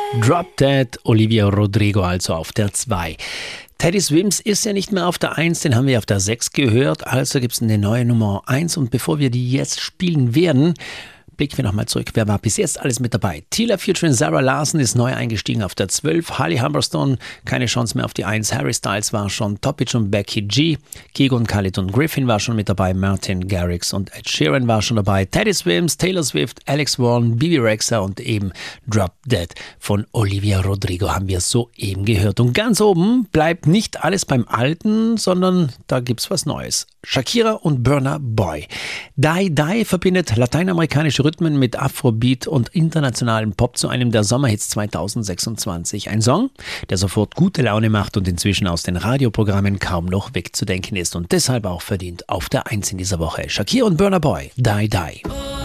Drop Dead, Olivia Rodrigo also auf der 2. Teddy Swims ist ja nicht mehr auf der 1, den haben wir auf der 6 gehört, also gibt es eine neue Nummer 1 und bevor wir die jetzt spielen werden, blicken wir nochmal zurück. Wer war bis jetzt alles mit dabei? Tila featuring Sarah Larson ist neu eingestiegen auf der 12. Holly Humberstone, keine Chance mehr auf die 1. Harry Styles war schon. Topic und Becky G. Keegan, Khalid und Griffin war schon mit dabei. Martin Garrix und Ed Sheeran war schon dabei. Teddy Swims, Taylor Swift, Alex Warren, Bibi Rexha und eben Drop Dead von Olivia Rodrigo haben wir soeben gehört. Und ganz oben bleibt nicht alles beim Alten, sondern da gibt's was Neues. Shakira und Burna Boy. Die Die verbindet lateinamerikanische Rhythmen mit Afrobeat und internationalem Pop zu einem der Sommerhits 2026. Ein Song, der sofort gute Laune macht und inzwischen aus den Radioprogrammen kaum noch wegzudenken ist und deshalb auch verdient auf der 1 in dieser Woche. Shakira und Burna Boy, Die Die.